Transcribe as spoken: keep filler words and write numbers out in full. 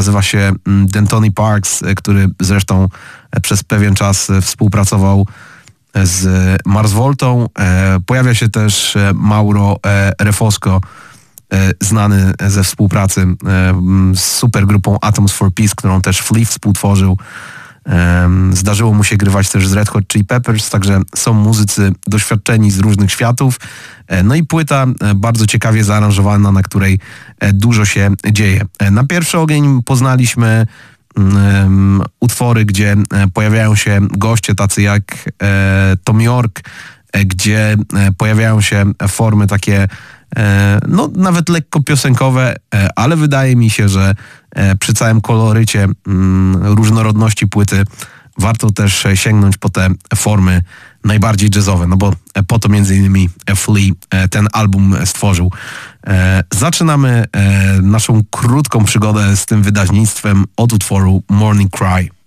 nazywa się D'Antoni Parks, który zresztą przez pewien czas współpracował z Mars Voltą. Pojawia się też Mauro Refosco, znany ze współpracy z supergrupą Atoms for Peace, którą też Flea współtworzył. Zdarzyło mu się grywać też z Red Hot Chili Peppers, także są muzycy doświadczeni z różnych światów. No i płyta bardzo ciekawie zaaranżowana, na której dużo się dzieje. Na pierwszy ogień poznaliśmy um, utwory, gdzie pojawiają się goście tacy jak e, Tom York, e, gdzie pojawiają się formy takie e, no nawet lekko piosenkowe, e, ale wydaje mi się, że e, przy całym kolorycie m, różnorodności płyty warto też sięgnąć po te formy najbardziej jazzowe, no bo po to między innymi Flea ten album stworzył. Zaczynamy naszą krótką przygodę z tym wydawnictwem od utworu Morning Cry.